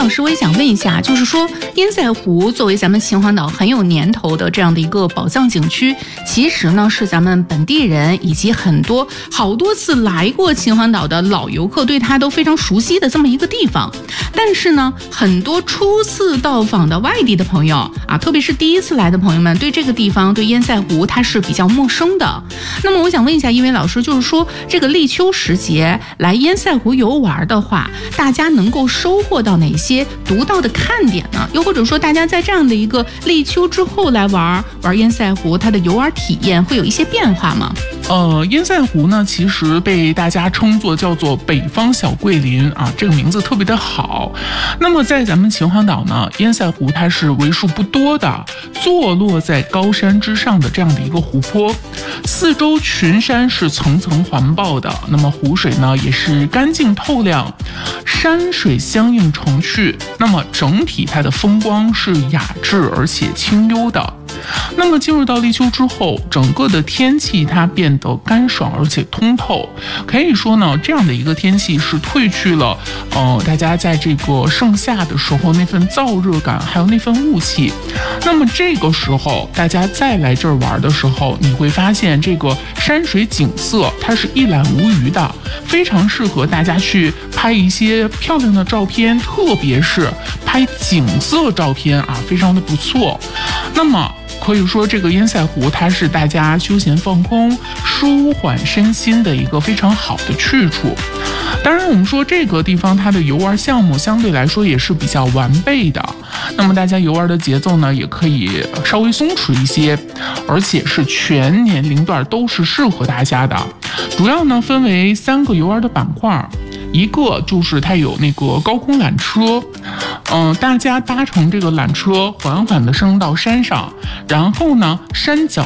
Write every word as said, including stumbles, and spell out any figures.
老师，我也想问一下，就是说烟塞湖作为咱们秦皇岛很有年头的这样的一个宝藏景区，其实呢是咱们本地人以及很多好多次来过秦皇岛的老游客对它都非常熟悉的这么一个地方。但是呢，很多初次到访的外地的朋友啊，特别是第一次来的朋友们，对这个地方对烟塞湖它是比较陌生的。那么我想问一下一位老师，就是说这个立秋时节来烟塞湖游玩的话，大家能够收获到哪些独到的看点呢？又或者说大家在这样的一个立秋之后来玩玩烟塞湖，它的游玩体验会有一些变化吗？ 呃，烟塞湖呢，其实被大家称作叫做北方小桂林啊，这个名字特别的好。那么在咱们秦皇岛呢，烟塞湖它是为数不多的坐落在高山之上的这样的一个湖泊，四周群山是层层环抱的，那么湖水呢也是干净透亮，山水相映成趣，那么整体它的风光是雅致而且清幽的。那么进入到立秋之后，整个的天气它变得干爽而且通透，可以说呢，这样的一个天气是褪去了呃大家在这个盛夏的时候那份燥热感，还有那份雾气。那么这个时候大家再来这儿玩的时候，你会发现这个山水景色它是一览无余的，非常适合大家去拍一些漂亮的照片，特别是拍景色照片啊，非常的不错。那么可以说这个烟塞湖它是大家休闲放空、舒缓身心的一个非常好的去处。当然我们说这个地方它的游玩项目相对来说也是比较完备的，那么大家游玩的节奏呢也可以稍微松弛一些，而且是全年龄段都是适合大家的。主要呢分为三个游玩的板块，一个就是它有那个高空缆车，嗯、呃，大家搭乘这个缆车缓缓地升到山上，然后呢山脚